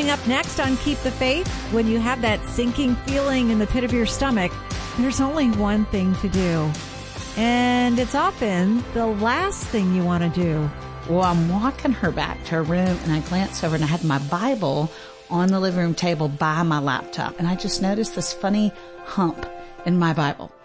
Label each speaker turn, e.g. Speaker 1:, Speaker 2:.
Speaker 1: Coming up next on Keep the Faith, when you have that sinking feeling in the pit of your stomach, there's only one thing to do. And it's often the last thing you want to do.
Speaker 2: Well, I'm walking her back to her room, and I glance over, and I had my Bible on the living room table by my laptop. And I just noticed this funny hump in my Bible.